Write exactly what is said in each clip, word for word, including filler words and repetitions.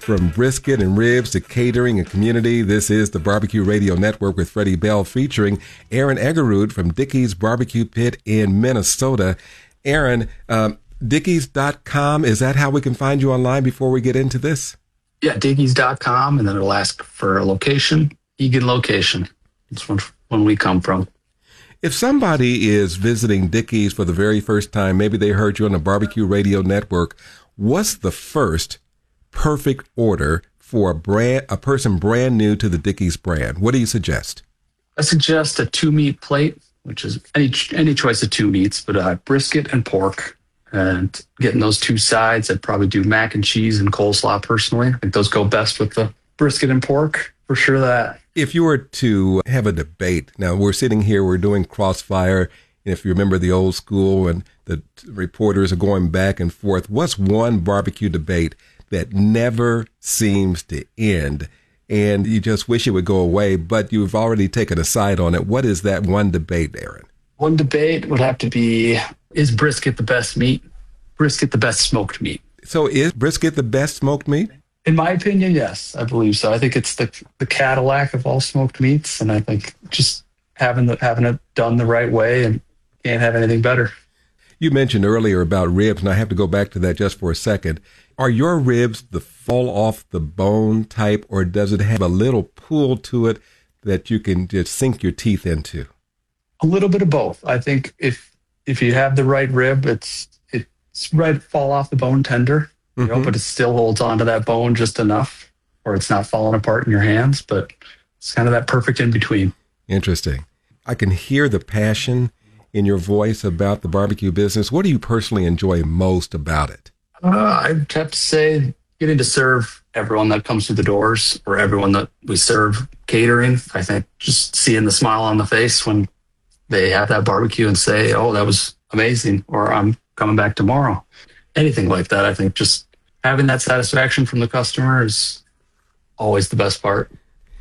From brisket and ribs to catering and community, this is the Barbecue Radio Network with Freddie Bell featuring Aaron Egerud from Dickey's Barbecue Pit in Minnesota. Aaron, um, Dickeys dot com, is that how we can find you online before we get into this? Yeah, Dickeys dot com, and then it'll ask for a location, Eagan location. That's when, when we come from. If somebody is visiting Dickey's for the very first time, maybe they heard you on the Barbecue Radio Network, what's the first perfect order for a brand, a person brand new to the Dickey's brand? What do you suggest? I suggest a two meat plate, which is any any choice of two meats, but uh, brisket and pork. And getting those two sides, I'd probably do mac and cheese and coleslaw personally. I think those go best with the brisket and pork, for sure that. If you were to have a debate, now we're sitting here, we're doing Crossfire, and if you remember the old school and the reporters are going back and forth, what's one barbecue debate that never seems to end and you just wish it would go away, but you've already taken a side on it? What is that one debate, Aaron? One debate would have to be, is brisket the best meat? Brisket the best smoked meat? So is brisket the best smoked meat? In my opinion, yes, I believe so. I think it's the the Cadillac of all smoked meats, and I think just having the, having it done the right way, and can't have anything better. You mentioned earlier about ribs, and I have to go back to that just for a second. Are your ribs the fall off the bone type, or does it have a little pull to it that you can just sink your teeth into? A little bit of both. I think if if you have the right rib, it's it's right fall off the bone tender, you mm-hmm. know, but it still holds on to that bone just enough, or it's not falling apart in your hands. But it's kind of that perfect in between. Interesting. I can hear the passion in your voice about the barbecue business. What do you personally enjoy most about it? Uh, I'd have to say getting to serve everyone that comes through the doors, or everyone that we serve catering. I think just seeing the smile on the face when they have that barbecue and say, oh, that was amazing, or I'm coming back tomorrow. Anything like that. I think just having that satisfaction from the customer is always the best part.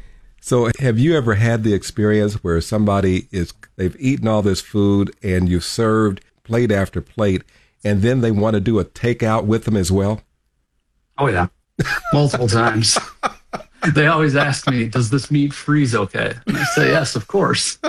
So have you ever had the experience where somebody is, they've eaten all this food and you've served plate after plate, and then they want to do a takeout with them as well? Oh, yeah. Multiple times. They always ask me, does this meat freeze okay? And I say, yes, of course.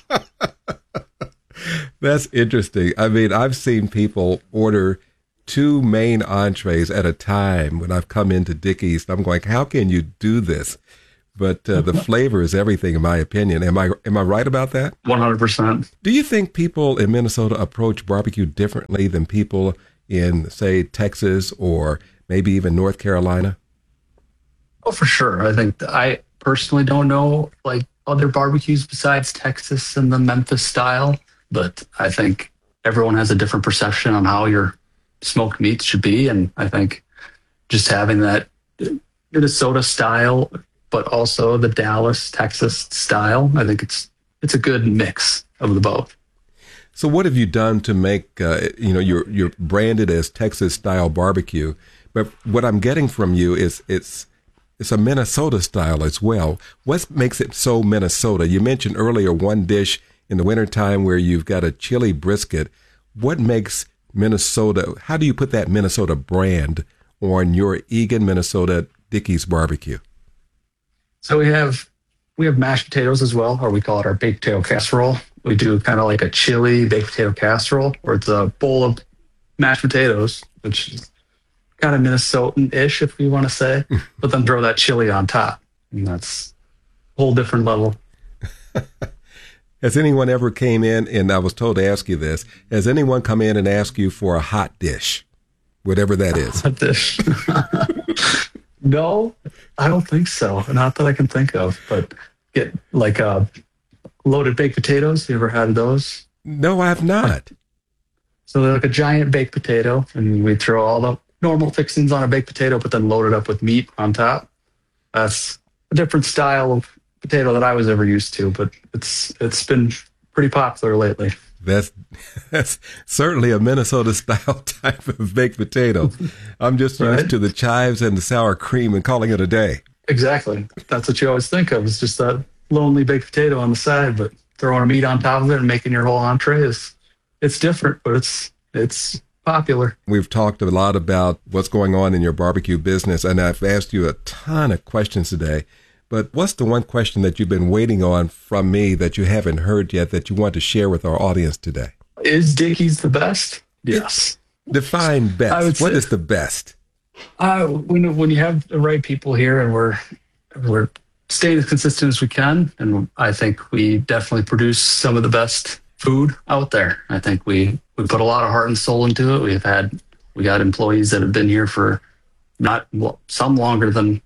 That's interesting. I mean, I've seen people order two main entrees at a time when I've come into Dickey's. I'm going, how can you do this? But uh, the flavor is everything, in my opinion. Am I am I right about that? one hundred percent. Do you think people in Minnesota approach barbecue differently than people in, say, Texas or maybe even North Carolina? Oh, for sure. I think I personally don't know like other barbecues besides Texas and the Memphis style, but I think everyone has a different perception on how your smoked meats should be. And I think just having that Minnesota style, but also the Dallas, Texas style, I think it's it's a good mix of the both. So what have you done to make, uh, you know, you're, you're branded as Texas style barbecue, but what I'm getting from you is it's it's a Minnesota style as well. What makes it so Minnesota? You mentioned earlier one dish in the wintertime where you've got a chili brisket. What makes Minnesota, how do you put that Minnesota brand on your Eagan, Minnesota Dickey's barbecue? So we have we have mashed potatoes as well, or we call it our baked potato casserole. We do kind of like a chili baked potato casserole, where it's a bowl of mashed potatoes, which is kind of Minnesotan-ish, if we want to say, but then throw that chili on top, and that's a whole different level. Has anyone ever came in, and I was told to ask you this, has anyone come in and asked you for a hot dish, whatever that is? Hot dish. No, I don't think so. Not that I can think of, but get like uh, loaded baked potatoes. You ever had those? No, I have not. So they're like a giant baked potato, and we throw all the normal fixings on a baked potato, but then load it up with meat on top. That's a different style of potato that I was ever used to, but it's it's been pretty popular lately. That's that's certainly a Minnesota style type of baked potato. I'm just used right? to the chives and the sour cream and calling it a day. Exactly. That's what you always think of. It's just that lonely baked potato on the side, but throwing a meat on top of it and making your whole entree is it's different, but it's it's popular. We've talked a lot about what's going on in your barbecue business, and I've asked you a ton of questions today. But what's the one question that you've been waiting on from me that you haven't heard yet that you want to share with our audience today? Is Dickey's the best? Yes. Define best. What say, is the best? Uh, when, when you have the right people here and we're we're staying as consistent as we can, and I think we definitely produce some of the best food out there. I think we, we put a lot of heart and soul into it. We've had, we got employees that have been here for not well, some longer than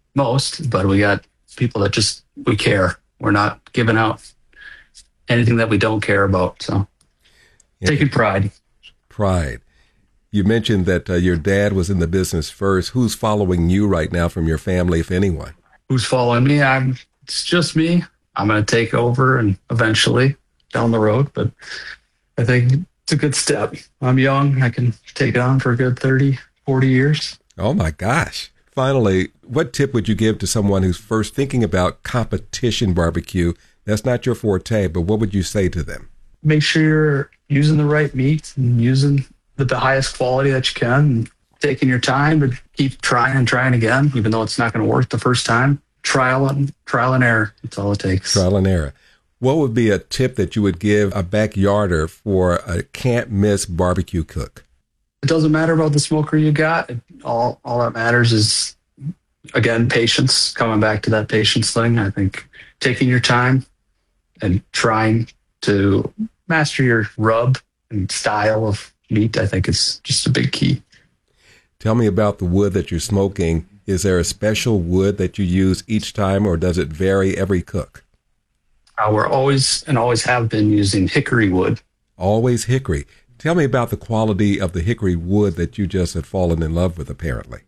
most, but we got people that just, we care. We're not giving out anything that we don't care about. So yeah. Taking pride. Pride. You mentioned that uh, your dad was in the business first. Who's following you right now from your family, if anyone? Who's following me? I'm, it's just me. I'm going to take over and eventually down the road, but I think it's a good step. I'm young. I can take it on for a good thirty, forty years. Oh my gosh. Finally, what tip would you give to someone who's first thinking about competition barbecue? That's not your forte, but what would you say to them? Make sure you're using the right meat and using the, the highest quality that you can, and taking your time to keep trying and trying again, even though it's not going to work the first time. Trial and trial and error. That's all it takes. Trial and error. What would be a tip that you would give a backyarder for a can't miss barbecue cook? It doesn't matter about the smoker you got. It, all all that matters is, again, patience. Coming back to that patience thing. I think taking your time and trying to master your rub and style of meat, I think, is just a big key. Tell me about the wood that you're smoking. Is there a special wood that you use each time, or does it vary every cook? Uh, we're always and always have been using hickory wood. Always hickory. Tell me about the quality of the hickory wood that you just have fallen in love with, apparently.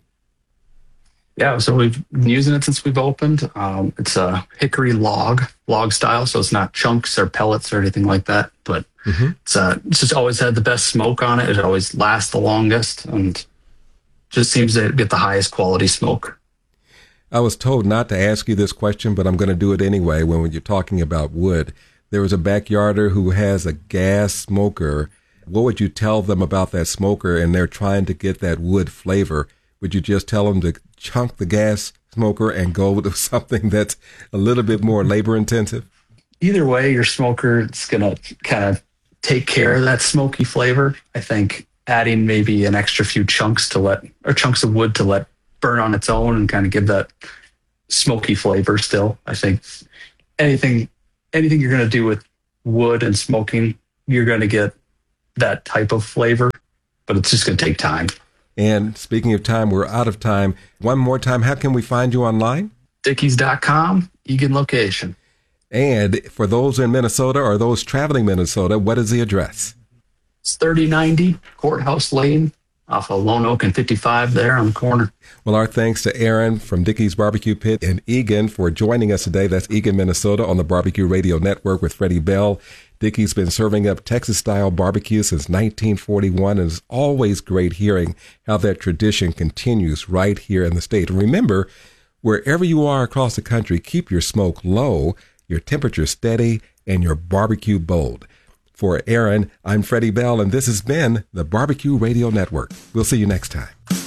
Yeah, so we've been using it since we've opened. Um, it's a hickory log, log style, so it's not chunks or pellets or anything like that. But mm-hmm. it's, uh, it's just always had the best smoke on it. It always lasts the longest and just seems to get the highest quality smoke. I was told not to ask you this question, but I'm going to do it anyway. When you're talking about wood, there was a backyarder who has a gas smoker. What would you tell them about that smoker, and they're trying to get that wood flavor? Would you just tell them to chunk the gas smoker and go to something that's a little bit more labor intensive? Either way, your smoker is going to kind of take care of that smoky flavor. I think adding maybe an extra few chunks to let, or chunks of wood to let burn on its own and kind of give that smoky flavor still. I think anything anything you're going to do with wood and smoking, you're going to get that type of flavor, but it's just going to take time. And speaking of time, we're out of time. One more time, how can we find you online? Dickeys dot com, Eagan location. And for those in Minnesota or those traveling Minnesota, what is the address? It's thirty ninety Courthouse Lane, off of Lone Oak and fifty-five there on the corner. Well, our thanks to Aaron from Dickey's Barbecue Pit in Eagan for joining us today. That's Eagan, Minnesota, on the Barbecue Radio Network with Freddie Bell. Dickey's been serving up Texas-style barbecue since nineteen forty-one, and it's always great hearing how that tradition continues right here in the state. And remember, wherever you are across the country, keep your smoke low, your temperature steady, and your barbecue bold. For Aaron, I'm Freddie Bell, and this has been the Barbecue Radio Network. We'll see you next time.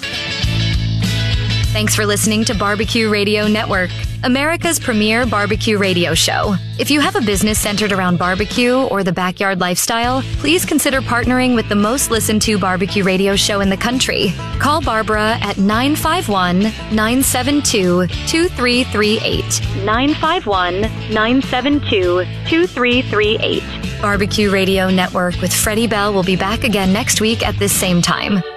Thanks for listening to Barbecue Radio Network, America's premier barbecue radio show. If you have a business centered around barbecue or the backyard lifestyle, please consider partnering with the most listened to barbecue radio show in the country. Call Barbara at nine five one, nine seven two, two three three eight. nine five one, nine seven two, two three three eight. Barbecue Radio Network with Freddie Bell will be back again next week at this same time.